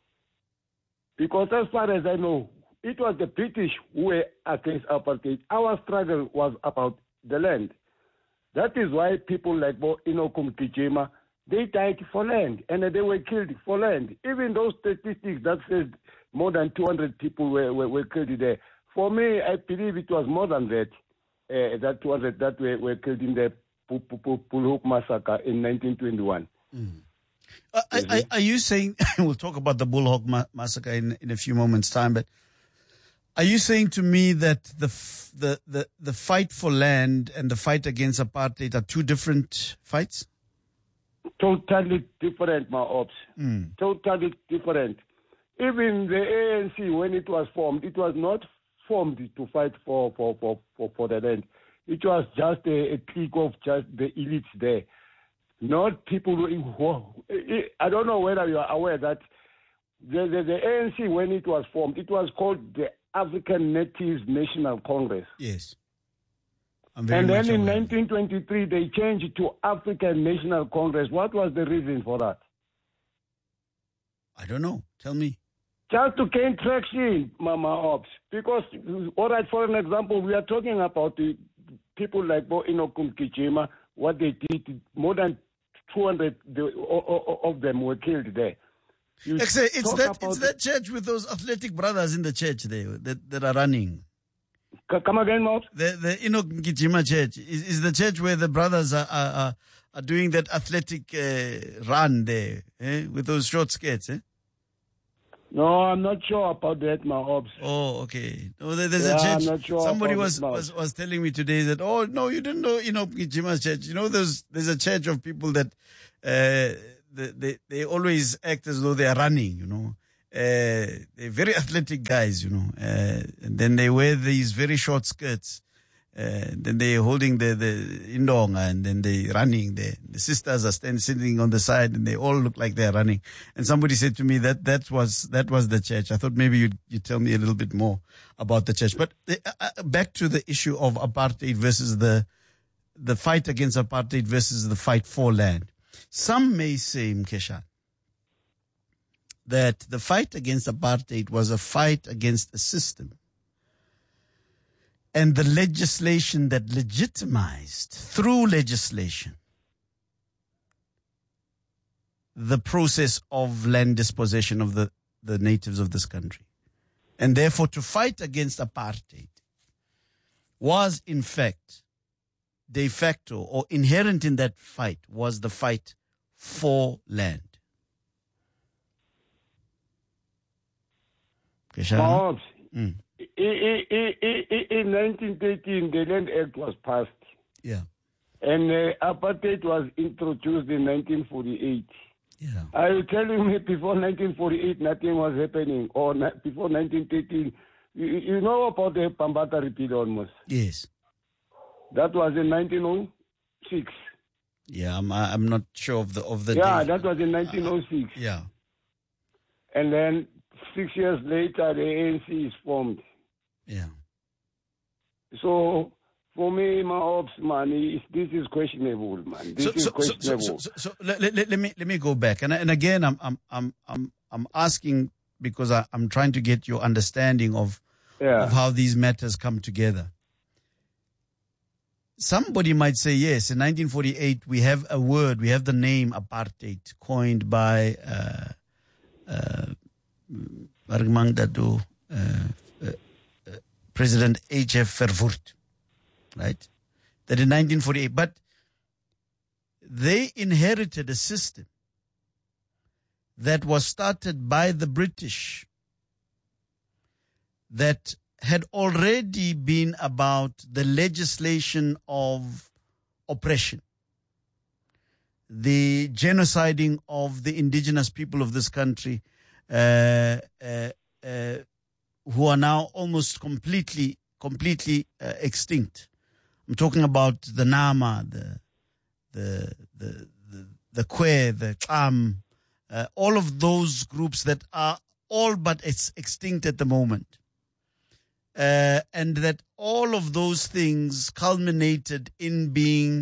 Because as far as I know, it was the British who were against apartheid. Our struggle was about the land. That is why people like Enoch Mgijima, they died for land and they were killed for land. Even those statistics that says more than two hundred people were, were, were killed there. For me, I believe it was more than that, uh, that two hundred that were, were killed in the Bulhoek massacre in nineteen twenty-one. Mm. Uh, I, I, are you saying, we'll talk about the Bulhoek ma- massacre in, in a few moments' time, but are you saying to me that the, f- the the the fight for land and the fight against apartheid are two different fights? Totally different, my ops. Mm. Totally different. Even the A N C, when it was formed, it was not formed to fight for for, for, for, for the land. It was just a, a clique of just the elites there. Not people who, I don't know whether you are aware that the, the, the A N C, when it was formed, it was called the African Natives National Congress. Yes. And then in nineteen twenty-three, they changed it to African National Congress. What was the reason for that? I don't know. Tell me. Just to gain traction, Mama Ops. Because, all right, for an example, we are talking about the people like Enoch Mgijima, what they did, more than two hundred of them were killed there. It's, a, it's, that, it's that church with those athletic brothers in the church there that, that are running. Come again, Mops? The, the Enoch Mgijima church is, is the church where the brothers are are, are doing that athletic uh, run there, eh? With those short skirts. Eh? No, I'm not sure about that, my ops. Oh, okay. No, there, there's Yeah, a church. I'm not sure Somebody about was, it now. was was telling me today that, oh, no, you didn't know, you know, Jima's church. You know, there's there's a church of people that uh, they, they they always act as though they are running, you know. Uh, they're very athletic guys, you know. Uh, and then they wear these very short skirts. Uh, then they're holding the, the indonga, and then they're running. The, the sisters are standing, sitting on the side, and they all look like they're running. And somebody said to me that that was that was the church. I thought maybe you'd, you'd tell me a little bit more about the church. But uh, uh, back to the issue of apartheid versus the the fight against apartheid versus the fight for land. Some may say, Mkesha, that the fight against apartheid was a fight against a system, and the legislation that legitimized, through legislation, the process of land dispossession of the, the natives of this country. And therefore, to fight against apartheid was, in fact, de facto, or inherent in that fight, was the fight for land. Perhaps. Mm. In nineteen thirteen, the Land Act was passed. Yeah. And uh, apartheid was introduced in nineteen forty-eight. Yeah. Are you telling me before nineteen forty-eight nothing was happening? Or na- before nineteen thirteen? You, you know about the Pambata repeal almost? Yes. That was in nineteen oh six. Yeah, I'm I'm not sure of the of the Yeah, date. that was in nineteen oh six. Yeah. And then six years later, the A N C is formed. Yeah. So, for me, my ops, man, is, this is questionable, man. This So, is so, so, questionable. so, so, so let, let, let me let me go back, and and again, I'm I'm I'm I'm I'm asking because I, I'm trying to get your understanding of Yeah. of how these matters come together. Somebody might say, yes, in nineteen forty-eight we have a word, we have the name apartheid, coined by uh, uh, uh, uh, President H F Verwoerd, right? That in nineteen forty-eight, but they inherited a system that was started by the British that had already been about the legislation of oppression, the genociding of the indigenous people of this country, uh, uh, uh, who are now almost completely, completely uh, extinct. I'm talking about the Nama, the the the the, the Kwe, the Kam, uh, all of those groups that are all but it's extinct at the moment. Uh, and that all of those things culminated in being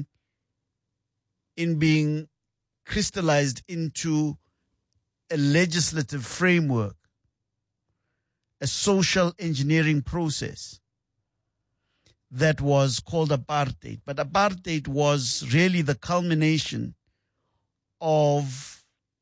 in being crystallized into a legislative framework, a social engineering process that was called apartheid. But apartheid was really the culmination of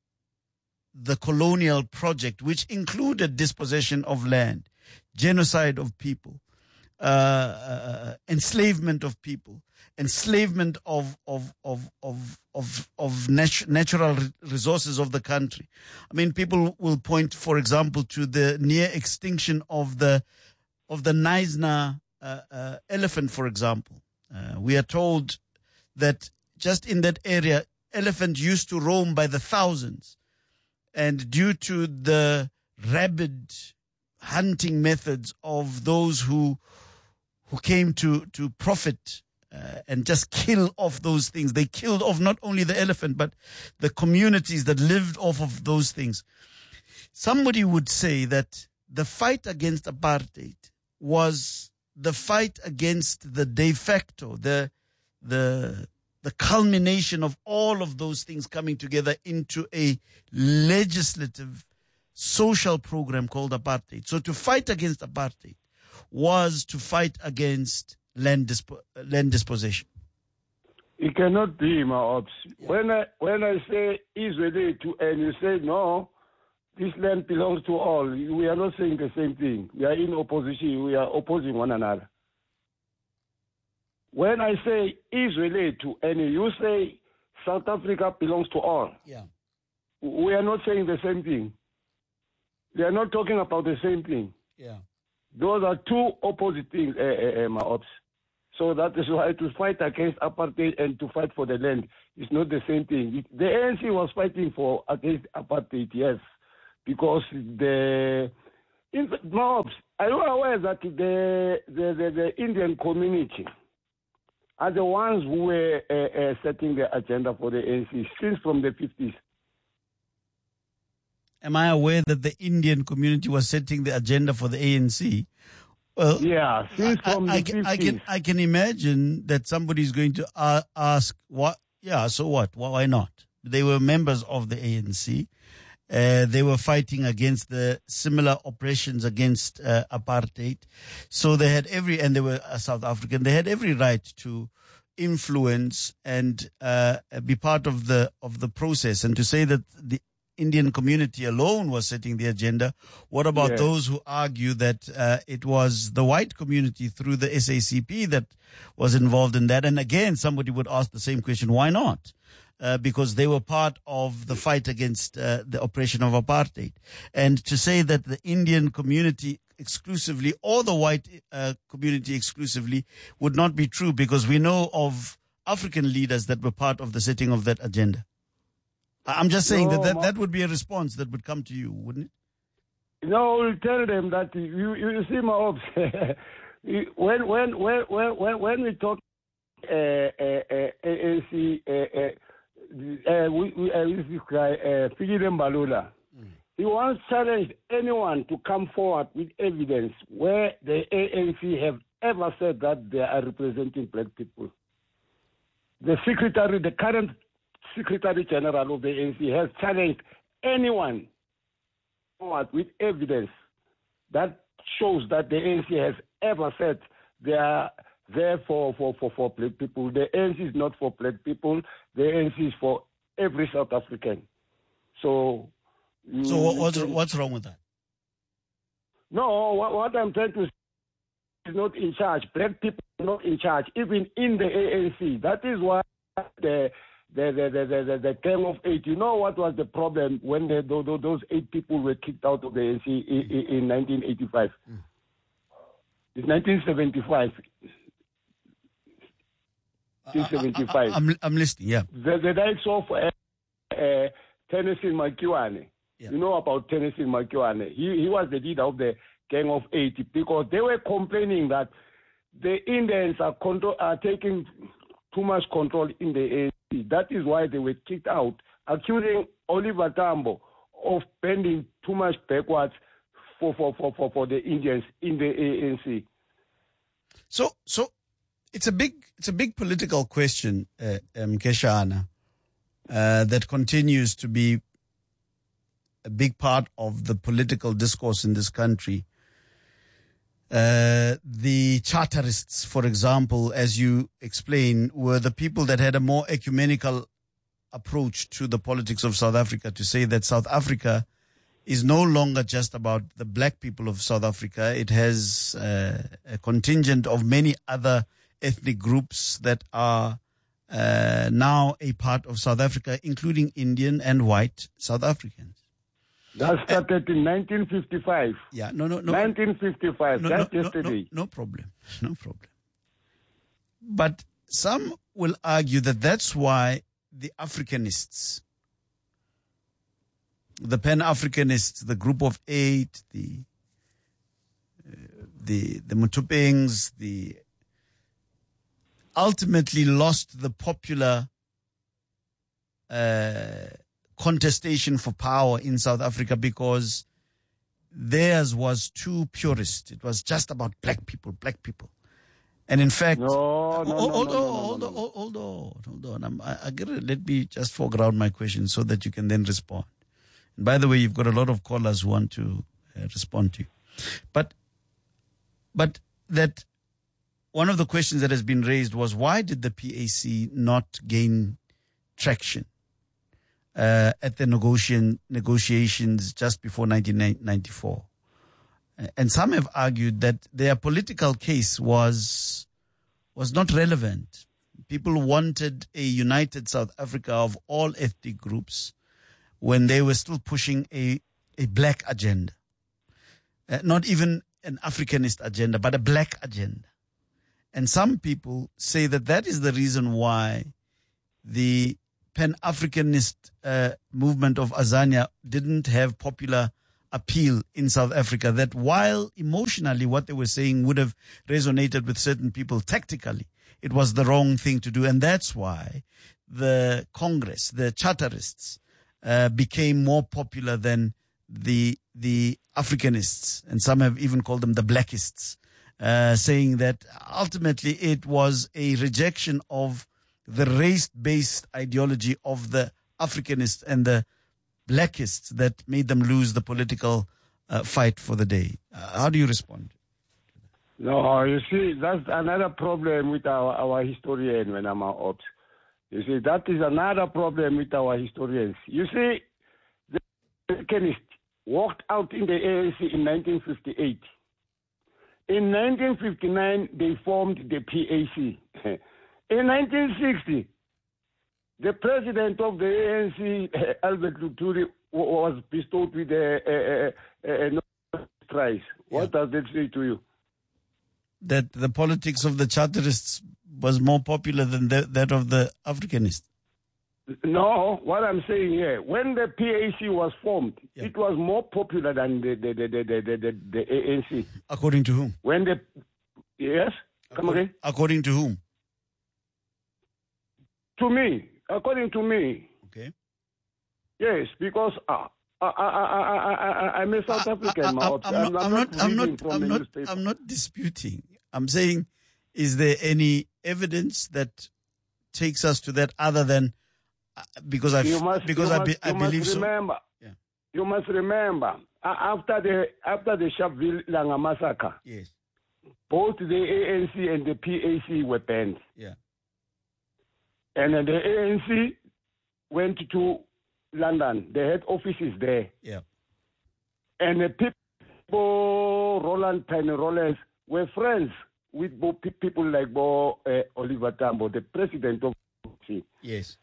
the colonial project, which included dispossession of land, genocide of people, uh, uh, enslavement of people, enslavement of of of of of, of nat- natural resources of the country. I mean, people will point, for example, to the near extinction of the of the Knysna uh, uh, elephant, for example. Uh, we are told that just in that area, elephants used to roam by the thousands, and due to the rabid hunting methods of those who who came to to profit uh, and just kill off those things. They killed off not only the elephant, but the communities that lived off of those things. Somebody would say that the fight against apartheid was the fight against the de facto, the the the culmination of all of those things coming together into a legislative social program called apartheid. So to fight against apartheid was to fight against land dispo- land dispossession. It cannot be, my ops. When I when I say Israeli to and you say no, this land belongs to all. We are not saying the same thing. We are in opposition. We are opposing one another. When I say Israeli to and you say South Africa belongs to all. Yeah. We are not saying the same thing. They are not talking about the same thing. Yeah. Those are two opposite things, uh, uh, uh, my ops. So that is why to fight against apartheid and to fight for the land is not the same thing. It, the A N C was fighting for against apartheid, yes, because the in my ops, are you aware that the the, the, the Indian community are the ones who were uh, uh, setting the agenda for the A N C since from the fifties? Am I aware that the Indian community was setting the agenda for the A N C? Well, yeah, since I, from I, the can, I can I can imagine that somebody is going to uh, ask, what? Yeah, so what? Why not? They were members of the A N C. Uh, they were fighting against the similar oppressions against uh, apartheid. So they had every, and they were uh, South African, they had every right to influence and uh, be part of the of the process. And to say that the Indian community alone was setting the agenda, what about Yes. those who argue that uh, it was the white community through the S A C P that was involved in that? And again, somebody would ask the same question, why not? Uh, because they were part of the fight against uh, the oppression of apartheid. And to say that the Indian community exclusively or the white uh, community exclusively would not be true, because we know of African leaders that were part of the setting of that agenda. I- I'm just saying No, that, that ma- that would be a response that would come to you, wouldn't it? No, we'll tell them that you you, you see my ops. when when when when when when we talk uh, uh, uh, A N C, uh, uh, uh, we, we, uh, this guy uh, Philip Mbalula, he once challenged anyone to come forward with evidence where the A N C have ever said that they are representing black people. The secretary, the current Secretary General of the A N C, has challenged anyone forward with evidence that shows that the A N C has ever said they are there for, for, for, for black people. The A N C is not for black people. The A N C is for every South African. So, So what, what's, what's wrong with that? no, what, what I'm trying to say is not in charge. Black people are not in charge, even in the A N C. That is why the the the the, the, the, the gang of eight. You know what was the problem when the, those, those eight people were kicked out of the A N C in, in, in nineteen eighty-five? Mm. It's nineteen seventy-five. nineteen seventy-five. I, I, I'm, I'm listening, yeah. The, the likes of uh, uh, Tennessee Makiwane. Yeah. You know about Tennessee Makiwane. He, he was the leader of the gang of eight because they were complaining that the Indians are, control, are taking too much control in the A N C. That is why they were kicked out, accusing Oliver Tambo of bending too much backwards for, for, for, for, for the Indians in the A N C. So, so it's a big, it's a big political question, uh, um, Keshana, uh, that continues to be a big part of the political discourse in this country. Uh, the charterists, for example, as you explain, were the people that had a more ecumenical approach to the politics of South Africa, to say that South Africa is no longer just about the black people of South Africa. It has uh, a contingent of many other ethnic groups that are uh, now a part of South Africa, including Indian and white South Africans. That started in nineteen fifty-five. Yeah, no, no, no. nineteen fifty-five. No, That's no, yesterday. No, no problem. No problem. But some will argue that that's why the Africanists, the Pan-Africanists, the Group of Eight, the uh, the the Mutupings, the ultimately lost the popular uh, contestation for power in South Africa because theirs was too purist. It was just about black people, black people. And in fact, no, no, hold, no, hold, no, no, hold, no, on, no. hold, hold on, hold on. I'm, I, I gotta, let me just foreground my question so that you can then respond. And by the way, you've got a lot of callers who want to uh, respond to you. But, but that one of the questions that has been raised was, why did the P A C not gain traction uh, at the negotiation, negotiations just before nineteen ninety-four? And some have argued that their political case was was not relevant. People wanted a united South Africa of all ethnic groups when they were still pushing a, a black agenda. uh, not even an Africanist agenda, but a black agenda. And some people say that that is the reason why the Pan-Africanist uh, movement of Azania didn't have popular appeal in South Africa, that while emotionally what they were saying would have resonated with certain people, tactically it was the wrong thing to do. And that's why the Congress, the Charterists, uh, became more popular than the the Africanists. And some have even called them the Blackists, uh, saying that ultimately it was a rejection of the race-based ideology of the Africanists and the Blackists that made them lose the political uh, fight for the day. Uh, how do you respond? No, you see, that's another problem with our, our historian when I'm out. You see, that is another problem with our historians. You see, the Africanists walked out in the A N C in nineteen fifty-eight. In nineteen fifty-nine, they formed the P A C. In nineteen sixty, the president of the A N C, Albert Luthuli, was bestowed with a, a, a, a Nobel Prize. What yeah. does that say to you? That the politics of the Charterists was more popular than the, that of the Africanists. No, what I'm saying here, when the P A C was formed, yeah. it was more popular than the the, the, the, the, the, the A N C. According to whom? When the yes, come according, again. According to whom? To me, according to me. Okay. Yes, because uh, I, I, I, I, I, I'm a South African. I'm not. I'm not. I'm not. I'm not, I'm not, I'm not disputing. I'm saying, is there any evidence that takes us to that other than uh, because I because I, be, I believe so. Remember, yeah. You must remember uh, after the after the Sharpeville massacre. Yes. Both the A N C and the P A C were banned. Yeah. And then the A N C went to London. They had offices there. Yeah. And the people, Roland Penny Rollins, were friends with both people like Bo, uh, Oliver Tambo, the president of the A N C. Yes.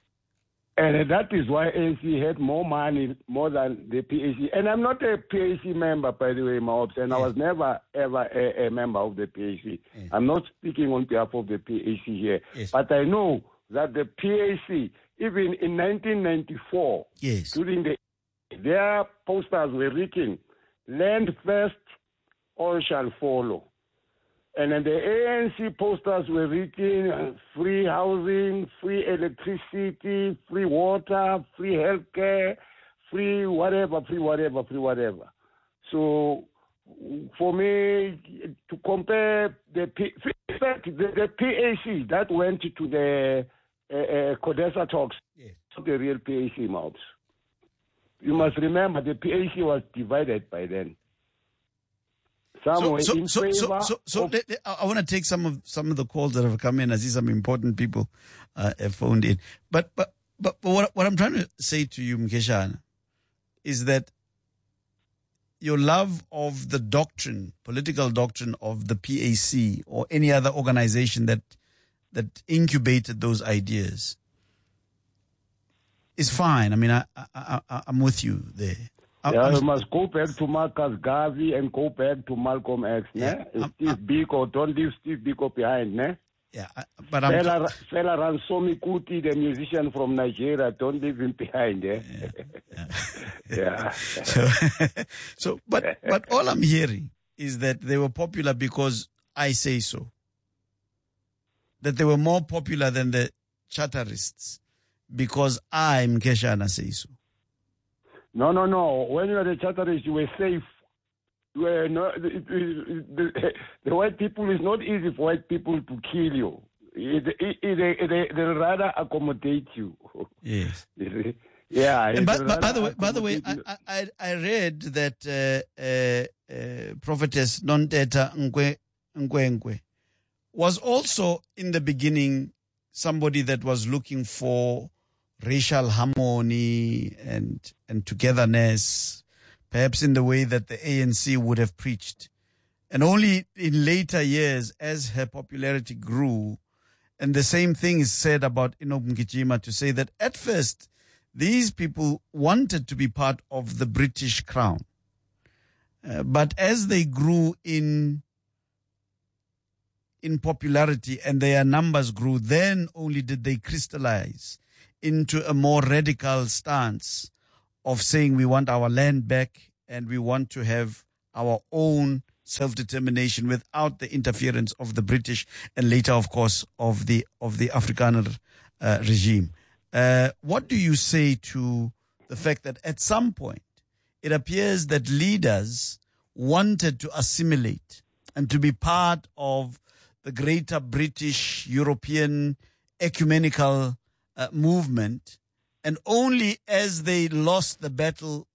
And that is why A N C had more money, more than the P A C. And I'm not a P A C member, by the way, Maobs, and yes. I was never, ever a, a member of the P A C. Yes. I'm not speaking on behalf of the P A C here. Yes. But I know that the P A C, even in nineteen ninety-four, yes. during the their posters were written, land first, all shall follow. And then the A N C posters were written, free housing, free electricity, free water, free healthcare, free whatever, free whatever, free whatever. So for me, to compare the P, in fact, the, the P A C that went to the uh, uh, CODESA talks, yes. not the real P A C mouths. You must remember the P A C was divided by then. Some so, were so, in so, favor so, so, so of, let, let, I want to take some of some of the calls that have come in. I see some important people uh, have phoned in. But but but, but what, what I'm trying to say to you, Mkeshana, is that your love of the doctrine, political doctrine of the P A C or any other organization that that incubated those ideas is fine. I mean, I, I, I, I'm with you there. Yeah, I'm, you must go back to Marcus Garvey and go back to Malcolm X, yeah, ne? Steve I'm, Biko, don't leave Steve Biko behind, ne? Yeah, but I'm... Fela, Fela Ransomi Kuti, the musician from Nigeria, don't leave him behind, eh? Yeah. yeah. yeah. so, so, but, but all I'm hearing is that they were popular because I say so. That they were more popular than the Charterists because I, Mkeshana, say so. No, no, no. When you were the Charterists, you were safe. You were not, it, it, it, the, the white people, is not easy for white people to kill you. It, it, it, they, they rather accommodate you. Yes. yeah. And by, by, by the way, by the way, I, I, I read that uh, uh, uh, prophetess Nonteta Nkwe, Nkwenkwe was also in the beginning somebody that was looking for racial harmony and and togetherness, perhaps in the way that the A N C would have preached. And only in later years, as her popularity grew, and the same thing is said about Enoch Mgijima, to say that at first, these people wanted to be part of the British crown. Uh, but as they grew in in popularity and their numbers grew, then only did they crystallize into a more radical stance of saying we want our land back and we want to have our own self-determination without the interference of the British and later, of course, of the of the Afrikaner uh, regime. Uh, what do you say to the fact that at some point it appears that leaders wanted to assimilate and to be part of the greater British European ecumenical uh, movement, and only as they lost the battle